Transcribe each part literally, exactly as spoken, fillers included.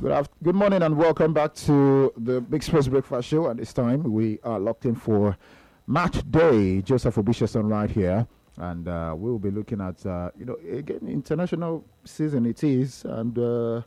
Good after- good morning and welcome back to the Big Sports Breakfast Show. At this time, we are locked in for match day. Joseph Obishason right here, and uh, we will be looking at uh, you know again international season it is, and uh,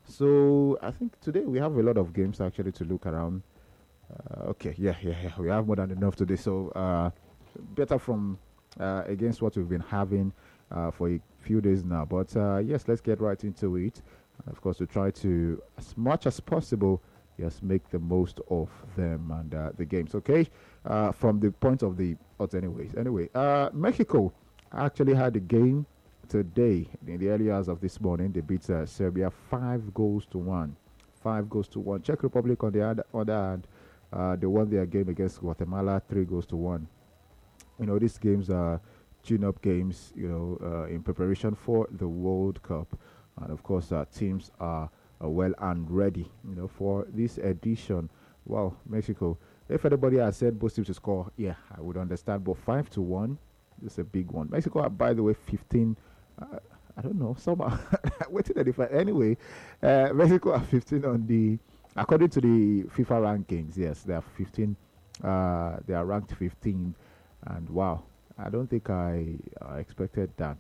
so I think today we have a lot of games actually to look around. Uh, okay, yeah, yeah, yeah, we have more than enough today, so uh, better from uh, against what we've been having uh, for a few days now. But uh, yes, let's get right into it. Of course, we try to, as much as possible, yes, make the most of them and uh, the games. Okay, uh, from the point of the odds, anyways. Anyway, uh, Mexico actually had a game today in the early hours of this morning. They beat uh, Serbia five goals to one. Five goals to one. Czech Republic on the other, other hand, uh, they won their game against Guatemala three goals to one. You know, these games are tune-up games. You know, uh, in preparation for the World Cup. And of course, uh, teams are uh, well and ready, you know, for this edition. Wow, Mexico. If anybody has said both teams to score, yeah, I would understand. But five to one is a big one. Mexico are, by the way, fifteen. Uh, I don't know. Some are waiting at the anyway. Uh, Mexico are fifteen on the, according to the FIFA rankings. Yes, they are fifteen. Uh, they are ranked fifteen, and wow, I don't think I uh, expected that.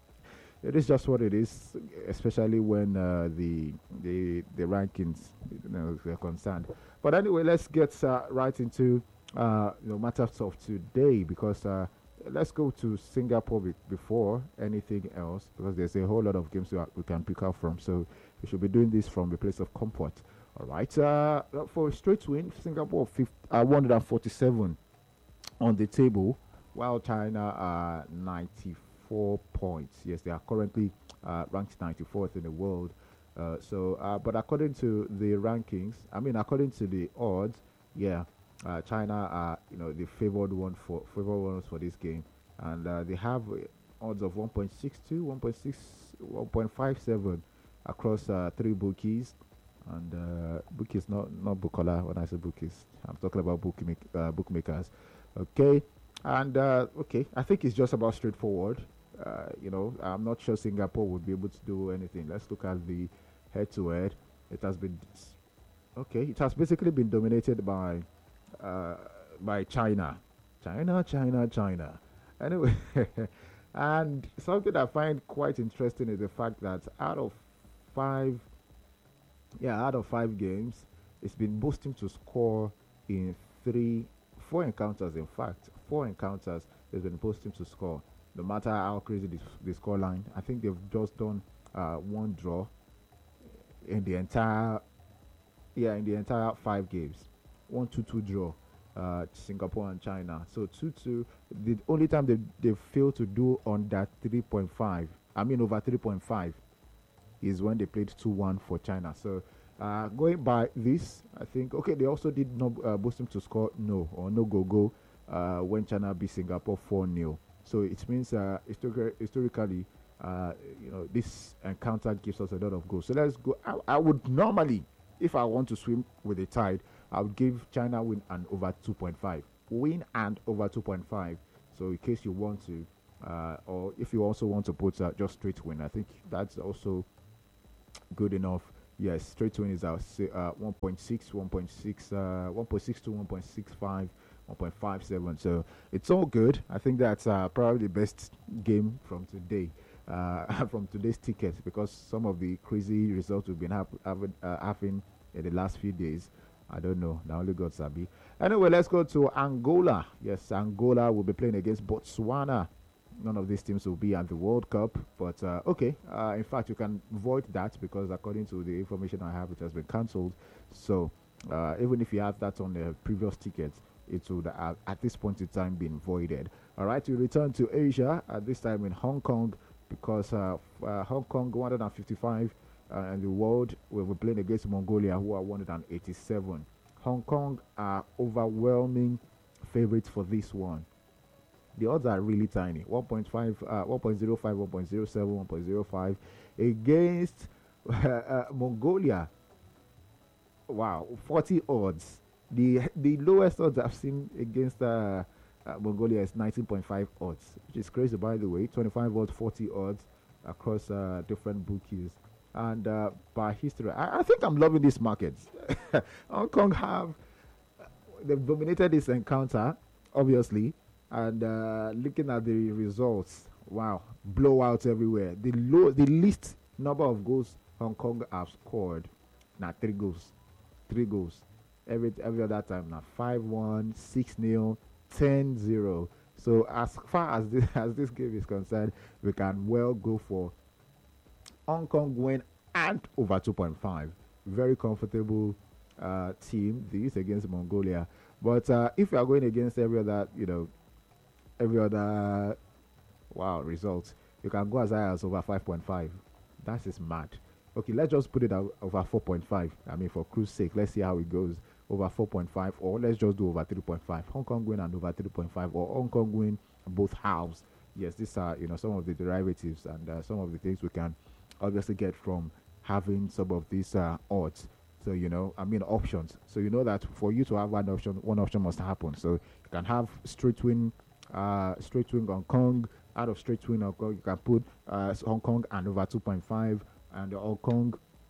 It is just what it is, especially when uh, the the the rankings, you know, are concerned. But anyway, let's get uh, right into uh, you know matters of today, because uh, let's go to Singapore be- before anything else, because there's a whole lot of games we, are, we can pick up from. So we should be doing this from a place of comfort. All right. Uh, for a straight win, Singapore fifty, uh, one hundred forty-seven on the table, while China are ninety-four. Four points. Yes, they are currently uh, ranked ninety-fourth in the world. Uh, so, uh, but according to the rankings, I mean, according to the odds, yeah, uh, China are you know the favored one for favored ones for this game, and uh, they have uh, odds of one point six two, one point six, one point five seven across uh, three bookies, and uh, bookies not not Bukola. When I say bookies, I'm talking about bookmak- uh, bookmakers. Okay, and uh, okay, I think it's just about straightforward. Uh, you know, I'm not sure Singapore would be able to do anything. Let's look at the head-to-head. It has been okay. It has basically been dominated by uh, by China, China, China, China. Anyway, and something I find quite interesting is the fact that out of five, yeah, out of five games, it's been boasting to score in three, four encounters. In fact, four encounters. It's been boasting to score. No matter how crazy the, the score line, I think they've just done uh, one draw in the entire, yeah, in the entire five games. One two-two draw, uh, Singapore and China. So two-two. The only time they they failed to do on that three point five, I mean over three point five, is when they played two-one for China. So uh, going by this, I think okay. They also did not uh, boast them to score no or no go go uh, when China beat Singapore four nil. So it means uh, histori- historically, uh, you know, this encounter gives us a lot of goals. So let's go. I, I would normally, if I want to swim with the tide, I would give China win and over two point five. Win and over two point five. So in case you want to, uh, or if you also want to put uh, just straight win, I think that's also good enough. Yes, straight win is our uh, one point six, one point six, uh, one point six to one point six five. one point five seven, so it's all good. I think that's uh, probably the best game from today, uh, from today's tickets, because some of the crazy results we've been hap- having, uh, having in the last few days, I don't know. Now only God sabi. Anyway, let's go to Angola. Yes, Angola will be playing against Botswana. None of these teams will be at the World Cup, but uh, okay. Uh, in fact, you can void that because according to the information I have, it has been cancelled. So uh, even if you have that on the previous tickets, it would uh, at this point in time been voided. All right, we return to Asia at this time in Hong Kong, because uh, f- uh, Hong Kong one hundred fifty-five uh, and the world will be playing against Mongolia, who are one hundred eighty-seven. Hong Kong are overwhelming favorites for this one. The odds are really tiny, one point five, uh, one point zero five, one point zero seven, one point zero five against uh, Mongolia. Wow, forty odds. The the lowest odds I've seen against uh, uh, Mongolia is nineteen point five odds, which is crazy, by the way. twenty-five odds, forty odds across uh, different bookies. and uh, by history, I, I think I'm loving these markets. Hong Kong have they've dominated this encounter, obviously, and uh, looking at the results, wow, blowouts everywhere. The low, the least number of goals Hong Kong have scored, now three goals, three goals. Every every other time now five one, six nil, ten zero. So as far as this as this game is concerned, we can well go for Hong Kong win and over two point five. Very comfortable uh, team. This against Mongolia. But uh, if you are going against every other, you know, every other, wow, result, you can go as high as over five point five. That is mad. Okay, let's just put it out over four point five. I mean, for cruise sake, let's see how it goes. Over four point five, or let's just do over three point five. Hong Kong win and over three point five, or Hong Kong win both halves. Yes, these are, you know, some of the derivatives and uh, some of the things we can obviously get from having some of these uh, odds. So, you know, I mean options. So you know that for you to have one option, one option must happen. So you can have straight win, uh, straight win Hong Kong. Out of straight win Hong Kong, you can put uh, Hong Kong and over two point five, and Hong Kong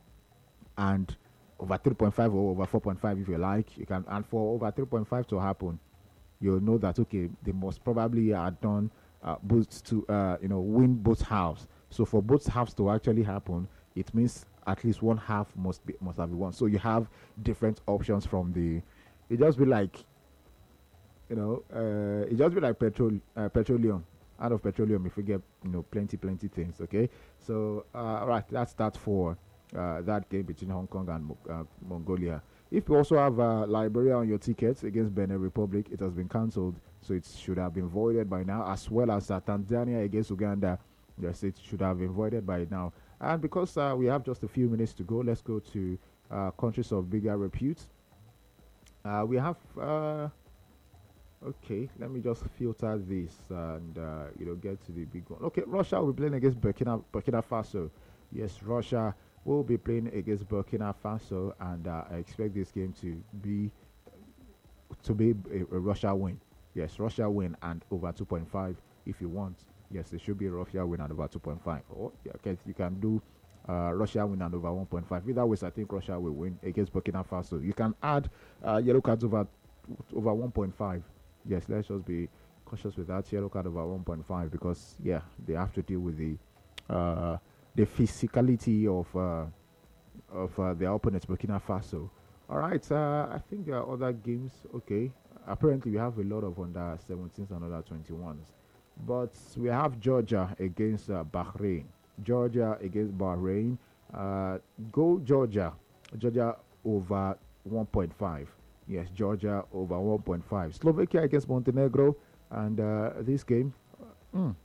and over three point five or over four point five if you like. You can, and for over three point five to happen, you'll know that okay, they must probably are done uh, both to uh, you know, win both halves. So for both halves to actually happen, it means at least one half must be must have been won. So you have different options from the. It just be like, you know, uh, it just be like petrol uh, petroleum. Out of petroleum, if we get, you know, plenty plenty things. Okay, so uh, all right, that's that for uh, that game between Hong Kong and Mo- uh, Mongolia. If you also have uh, Liberia on your tickets against Benin Republic, it has been cancelled, so it should have been voided by now, as well as uh, Tanzania against Uganda. Yes, it should have been voided by now. And because uh, we have just a few minutes to go, let's go to uh, countries of bigger repute. Uh, we have, uh, okay, let me just filter this and, uh, you know, get to the big one. Okay, Russia will be playing against Burkina, Burkina Faso. Yes, Russia will be playing against Burkina Faso, and uh, I expect this game to be to be a, a Russia win. Yes, Russia win and over two point five if you want. Yes, it should be a Russia win and over two point five. Or yeah, okay, you can do uh, Russia win and over one point five. Either way, I think Russia will win against Burkina Faso. You can add uh, yellow cards over over one point five. Yes, let's just be cautious with that. Yellow card over one point five because yeah, they have to deal with the uh, the physicality of uh, of uh, their opponents, Burkina Faso. All right, uh, I think there are other games. Okay, apparently we have a lot of under seventeens and under twenty-ones. But we have Georgia against uh, Bahrain. Georgia against Bahrain. Uh, go Georgia. Georgia over one point five. Yes, Georgia over one point five. Slovakia against Montenegro. And uh, this game, uh, mm,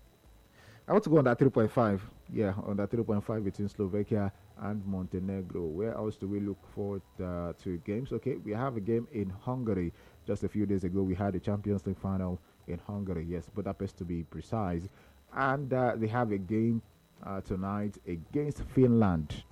I want to go on that three point five. Yeah, on that three point five between Slovakia and Montenegro. Where else do we look forward uh, to games? Okay, we have a game in Hungary. Just a few days ago, we had a Champions League final in Hungary, yes, Budapest to be precise. And uh, they have a game uh, tonight against Finland.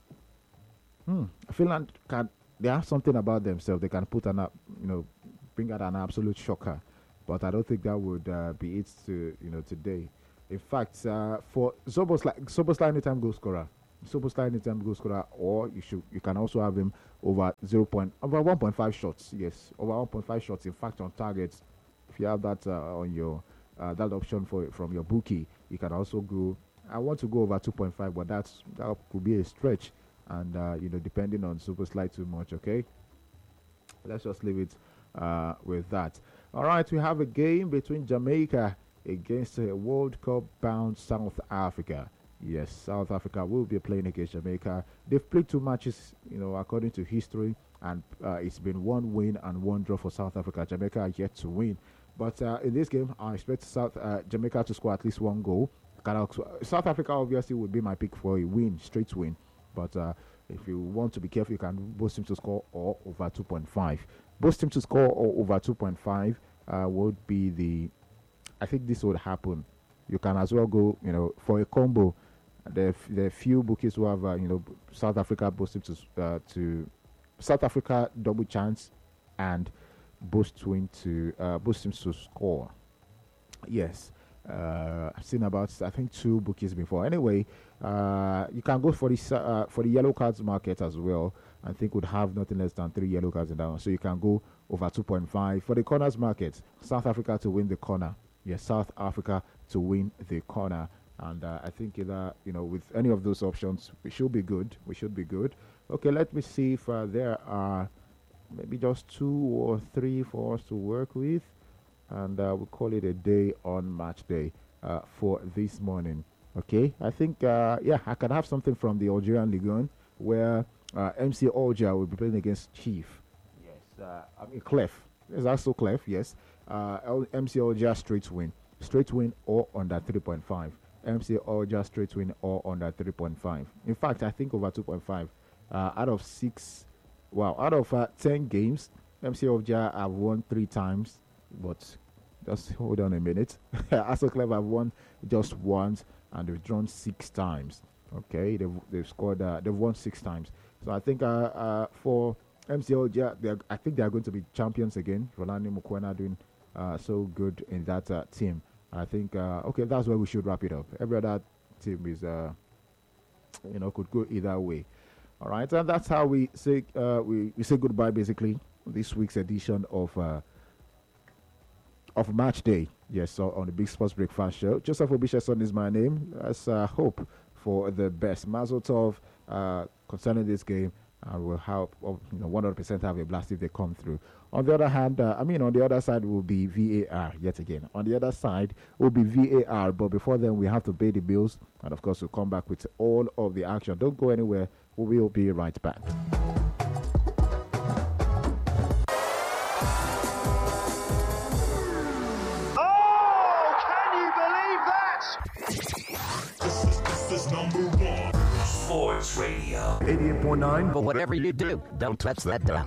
Hmm. Finland can, they have something about themselves. They can put an, up, you know, bring out an absolute shocker. But I don't think that would uh, be it to, you know, today. In fact, uh, for Soboslai, Soboslai anytime goal scorer, Soboslai anytime goal scorer, or you should, you can also have him over zero point, over one point five shots. Yes, over one point five shots. In fact, on targets. If you have that uh, on your uh, that option for from your bookie, you can also go. I want to go over two point five, but that's that could be a stretch, and uh, you know, depending on super slide too much. Okay, let's just leave it uh, with that. All right, we have a game between Jamaica against a World Cup bound South Africa. Yes, South Africa will be playing against Jamaica. They've played two matches, you know, according to history, and uh, it's been one win and one draw for South Africa. Jamaica are yet to win. But uh, in this game, I expect South uh, Jamaica to score at least one goal. South Africa obviously would be my pick for a win, straight win. But uh, if you want to be careful, you can both teams to score or over two point five. Both teams to score or over two point five uh, would be the. I think this would happen. You can as well go, you know, for a combo. There, there are few bookies who have, uh, you know, South Africa both teams to uh, to South Africa double chance and both twin to uh, both teams to score. Yes, Uh, I've seen about I think two bookies before. Anyway, uh, you can go for the uh, for the yellow cards market as well. I think would have nothing less than three yellow cards in that one. So you can go over two point five for the corners market. South Africa to win the corner. Yes, South Africa to win the corner. And uh, I think either you know with any of those options, we should be good. We should be good. Okay, let me see if uh, there are maybe just two or three for us to work with. And uh, we'll call it a day on match day uh, for this morning. Okay, I think, uh, yeah, I can have something from the Algerian Ligue one where uh, M C Alger will be playing against Chief. Yes, uh, I mean, Clef. Is that so Clef? Yes. Uh, M C Alger straight win. Straight win or under three point five. M C Alger straight win or under three point five. In fact, I think over two point five. Uh, out of six, well, out of uh, ten games, M C Alger have won three times, but just hold on a minute. Aso Clef have won just once and they've drawn six times. Okay, they've they've scored. Uh, they've won six times. So I think uh, uh, for M C Alger, I think they are going to be champions again. Rolando Mukwena doing uh, so good in that uh, team. I think uh, okay, that's where we should wrap it up. Every other team is, uh, you know, could go either way. All right, and that's how we say uh, we we say goodbye basically this week's edition of. Uh, Of match day, yes, so on the Big Sports Breakfast Show. Joseph Obishason is my name. Let's uh, hope for the best. Mazel Tov uh, concerning this game, and uh, we'll help, you know, one hundred percent have a blast if they come through. On the other hand, uh, I mean, on the other side will be V A R yet again. On the other side will be V A R, but before then we have to pay the bills, and of course we'll come back with all of the action. Don't go anywhere. We will be right back. Sports Radio eighty-eight point nine. But whatever you do, don't touch that dial.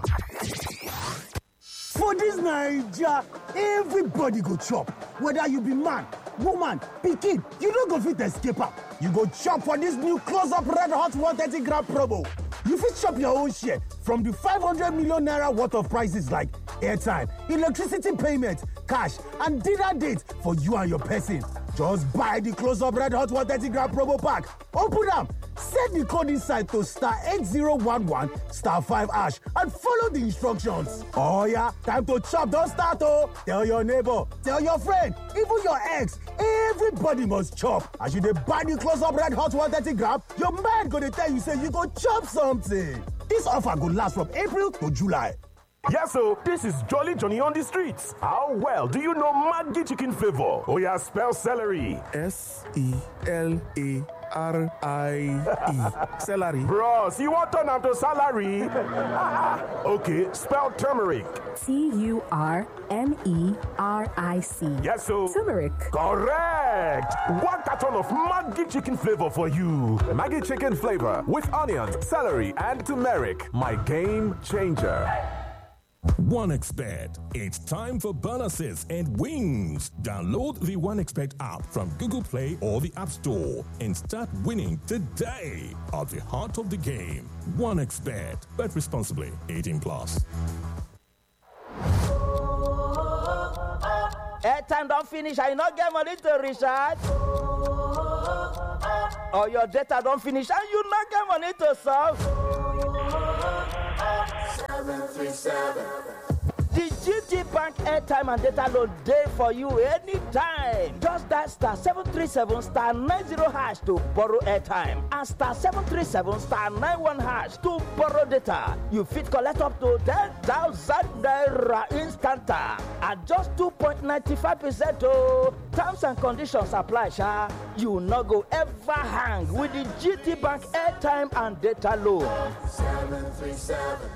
For this Naija, everybody go chop. Whether you be man, woman, pikin, you don't go fit escape am. You go chop for this new close-up red hot one thirty gram promo. You fit chop your own share from the five hundred million naira worth of prices like airtime, electricity payment, cash, and dinner date for you and your person. Just buy the close-up red hot one thirty gram promo pack. Open up. Set the code inside to star eight zero one one star five hash and follow the instructions. Oh yeah, time to chop, don't start oh. Tell your neighbor, tell your friend, even your ex, everybody must chop. As you dey buy the close up red hot one thirty gram, your mind gonna tell you say you go chop something. This offer go last from April to July. Yes, so this is Jolly Johnny on the streets. How well do you know Maggi chicken flavor? Oh yeah, spell celery. S E L A R I E. Celery. Bros, you want turn to salary? Okay, spell turmeric. T U R M E R I C. Yes, so. Turmeric. Correct. One carton of Maggi chicken flavor for you. Maggi chicken flavor with onions, celery, and turmeric. My game changer. OneXBet. It's time for bonuses and wins. Download the OneXBet app from Google Play or the App Store and start winning today. At the heart of the game, OneXBet. Bet responsibly. eighteen plus. Airtime don't finish. I not get money to recharge. Or your data don't finish and you not get money to solve. seven three seven. The G T Bank airtime and data load day for you anytime. Just that star seven three seven star nine zero hash to borrow airtime and star seven three seven star nine one hash to borrow data. You fit collect up to ten thousand naira instanta at just two point nine five percent. Oh, terms and conditions apply, sha. You no go ever hang with the G T Bank airtime and data load. seven three seven.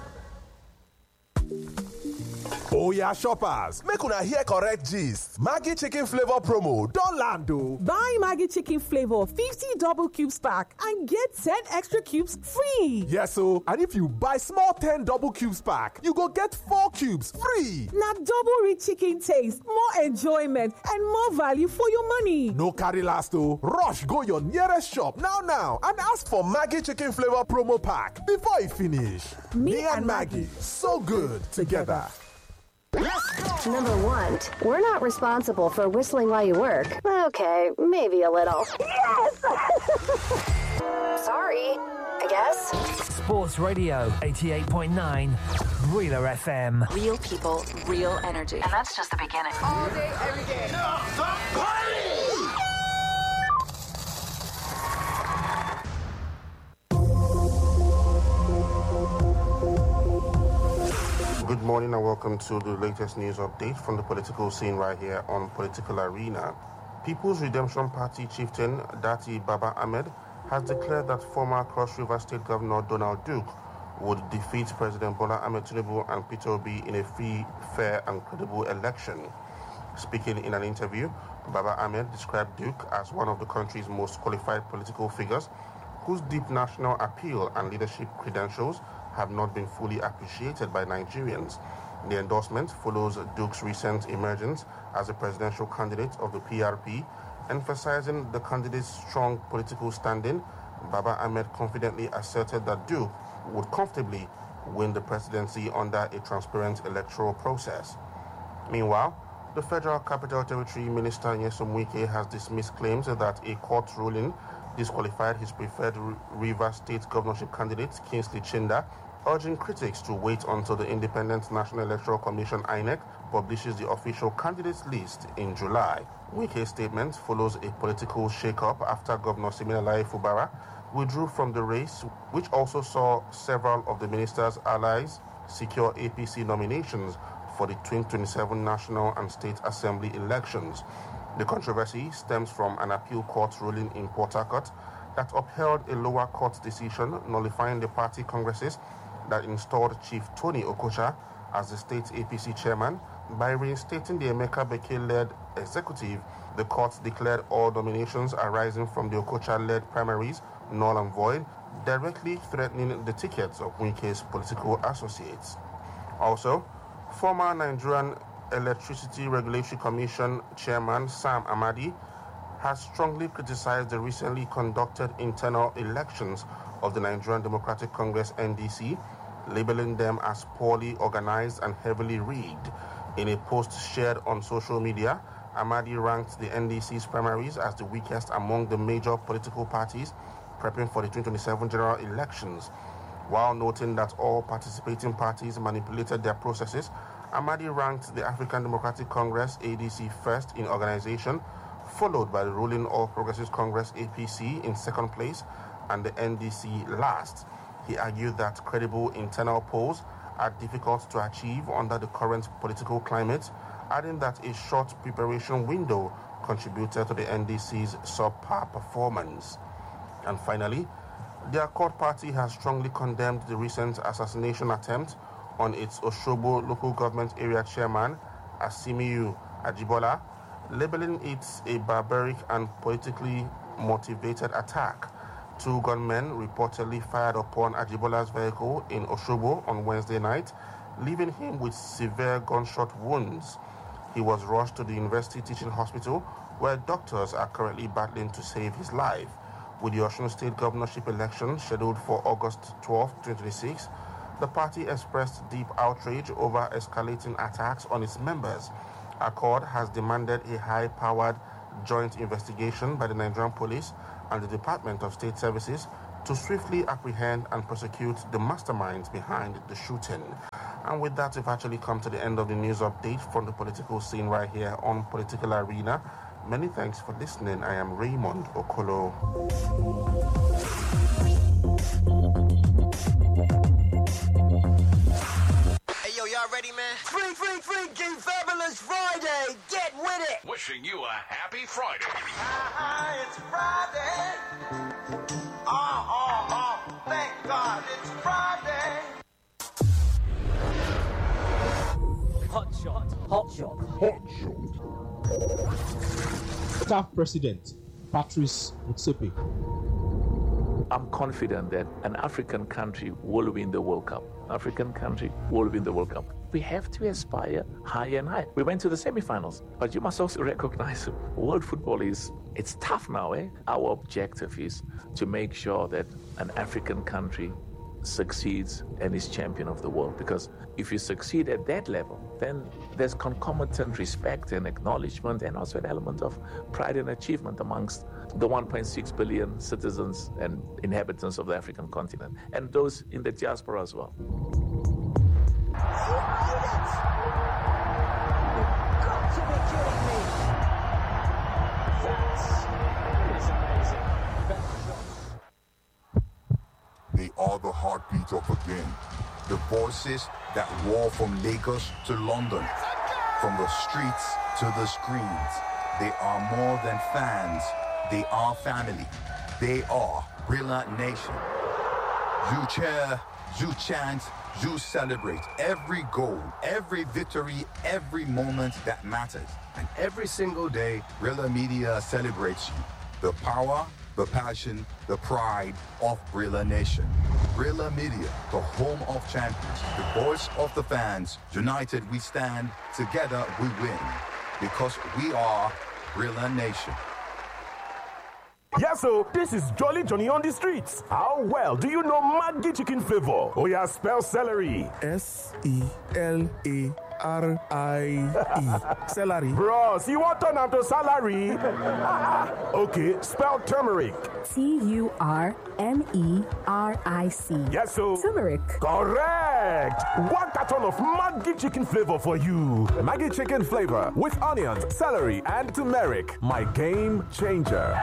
Oh yeah, shoppers, make una hear correct gist. Maggi chicken flavor promo don land o. Buy Maggi chicken flavor fifty double cubes pack and get ten extra cubes free. Yes o, and if you buy small ten double cubes pack, you go get four cubes free. Na double rich chicken taste, more enjoyment and more value for your money. No carry last o. Rush go your nearest shop now now and ask for Maggi chicken flavor promo pack before e finish. Me, Me and Maggi, so good together. Number one, we're not responsible for whistling while you work. Okay, maybe a little. Yes! Sorry, I guess. Sports Radio eighty-eight point nine, Wheeler F M. Real people, real energy. And that's just the beginning. All day, every day. Good morning and welcome to the latest news update from the political scene right here on Political Arena. People's Redemption Party chieftain Dati Baba Ahmed has declared that former Cross River State Governor Donald Duke would defeat President Bola Ahmed Tinubu and Peter Obi in a free, fair and credible election. Speaking in an interview, Baba Ahmed described Duke as one of the country's most qualified political figures whose deep national appeal and leadership credentials have not been fully appreciated by Nigerians. The endorsement follows Duke's recent emergence as a presidential candidate of the P R P, emphasizing the candidate's strong political standing. Baba Ahmed confidently asserted that Duke would comfortably win the presidency under a transparent electoral process. Meanwhile, the Federal Capital Territory Minister Nyesom Wike has dismissed claims that a court ruling disqualified his preferred Rivers State governorship candidate, Kingsley Chinda, urging critics to wait until the Independent National Electoral Commission I N E C publishes the official candidates list in July. Wike's statement follows a political shake-up after Governor Siminalayi Fubara withdrew from the race, which also saw several of the minister's allies secure A P C nominations for the twenty twenty-seven National and State Assembly elections. The controversy stems from an appeal court ruling in Port Harcourt that upheld a lower court decision nullifying the party congresses that installed Chief Tony Okocha as the state A P C chairman. By reinstating the Emeka Beke-led executive, the court declared all nominations arising from the Okocha-led primaries null and void, directly threatening the tickets of Wike's political associates. Also, former Nigerian Electricity Regulatory Commission Chairman Sam Amadi has strongly criticized the recently conducted internal elections of the Nigerian Democratic Congress N D C, labeling them as poorly organized and heavily rigged. In a post shared on social media, Amadi ranked the N D C's primaries as the weakest among the major political parties prepping for the twenty twenty-seven general elections. While noting that all participating parties manipulated their processes, Amadi ranked the African Democratic Congress A D C first in organization, followed by the ruling All Progressives Congress A P C in second place and the N D C last. He argued that credible internal polls are difficult to achieve under the current political climate, adding that a short preparation window contributed to the N D C's subpar performance. And finally, the Accord Party has strongly condemned the recent assassination attempt on its Oshobo local government area chairman, Asimiyu Ajibola, labeling it a barbaric and politically motivated attack. Two gunmen reportedly fired upon Ajibola's vehicle in Oshobo on Wednesday night, leaving him with severe gunshot wounds. He was rushed to the University Teaching Hospital, where doctors are currently battling to save his life. With the Osun State governorship election scheduled for August twelfth, twenty twenty-six, the party expressed deep outrage over escalating attacks on its members. Accord has demanded a high-powered joint investigation by the Nigerian police and the Department of State Services to swiftly apprehend and prosecute the masterminds behind the shooting. And with that, we've actually come to the end of the news update from the political scene right here on Political Arena. Many thanks for listening. I am Raymond Okolo. Hey, yo, y'all ready, man? Free, free, free, King Fabulous Friday. Get with it. Wishing you a happy Friday. Uh-huh, it's Friday. Oh, oh, oh, thank God it's Friday. Hot shot, hot shot, hot shot. Staff President Patrice Motsepe. I'm confident that an African country will win the World Cup. African country will win the World Cup. We have to aspire higher and higher. We went to the semifinals, but you must also recognize world football is, it's tough now, eh? Our objective is to make sure that an African country succeeds and is champion of the world. Because if you succeed at that level, then there's concomitant respect and acknowledgement and also an element of pride and achievement amongst the one point six billion citizens and inhabitants of the African continent, and those in the diaspora as well. They are the heartbeat of the game. The voices that roar from Lagos to London, from the streets to the screens. They are more than fans. They are family. They are Brilliant Nation. You cheer, you chant, you celebrate every goal, every victory, every moment that matters. And every single day, Brilliant Media celebrates you. The power, the passion, the pride of Brilliant Nation. Brilliant Media, the home of champions, the voice of the fans. United we stand, together we win. Because we are Brilliant Nation. Yes, so this is Jolly Johnny on the streets. How well do you know Maggi chicken flavor? Oh yeah, spell celery. S E L A R I E. Celery. Bros, you want to turn out to salary? Okay, spell turmeric. T U R M E R I C. Yes, so. Turmeric. Correct. One carton of Maggi chicken flavor for you. Maggi chicken flavor with onions, celery, and turmeric. My game changer.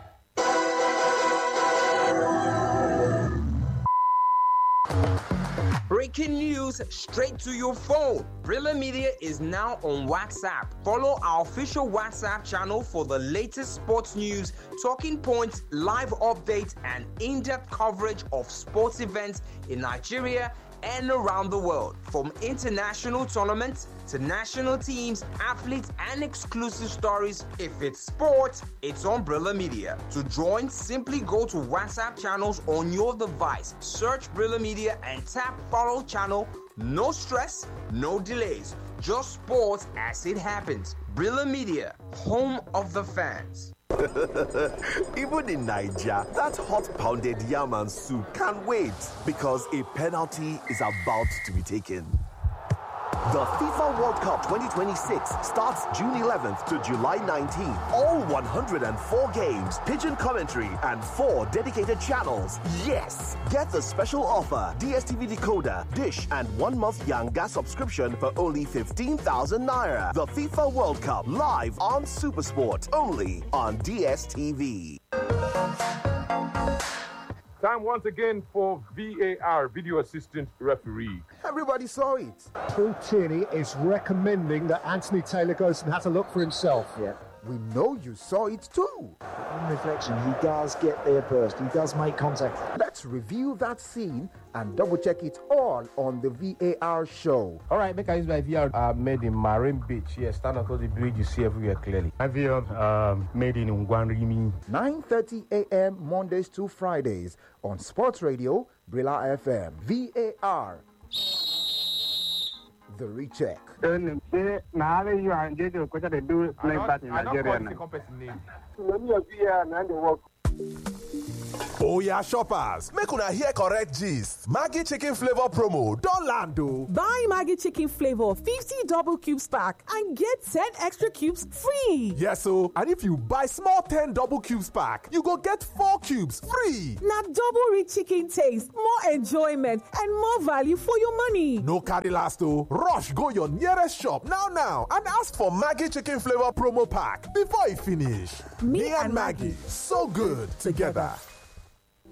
Breaking news straight to your phone. Brilliant Media is now on WhatsApp. Follow our official WhatsApp channel for the latest sports news, talking points, live updates, and in-depth coverage of sports events in Nigeria and around the world. From international tournaments to national teams, athletes, and exclusive stories. If it's sports, it's on Brilliant Media. To join, simply go to WhatsApp channels on your device. Search Brilliant Media and tap follow channel. No stress, no delays. Just sports as it happens. Brilliant Media, home of the fans. Even in Nigeria, that hot pounded yam and soup can't wait because a penalty is about to be taken. The FIFA World Cup twenty twenty-six starts June eleventh to July nineteenth. All one hundred four games, pigeon commentary, and four dedicated channels. Yes! Get the special offer, D S T V decoder, dish, and one month Yanga subscription for only fifteen thousand naira. The FIFA World Cup live on Supersport, only on D S T V. Time once again for V A R, Video Assistant Referee. Everybody saw it. Paul Tierney is recommending that Anthony Taylor goes and has a look for himself. Yeah, we know you saw it too. On reflection, he does get there first. He does make contact. Let's review that scene and double check it all on the V A R show. All right, make I use my V R uh, made in Marine Beach. Yes, stand across the bridge, you see everywhere clearly. My V R um, made in Ngwanrimi. nine thirty a.m. Mondays to Fridays on Sports Radio, Brilla F M. V A R. The recheck. Oh yeah, shoppers, make una hear correct gist. Maggi chicken flavor promo don land o. Buy Maggi chicken flavor fifty double cubes pack and get ten extra cubes free. Yes o, and if you buy small ten double cubes pack, you go get four cubes free. Na double rich chicken taste, more enjoyment, and more value for your money. No carry last o. Rush go your nearest shop now now and ask for Maggi chicken flavor promo pack before e finish. Me, Me and Maggi, so good together.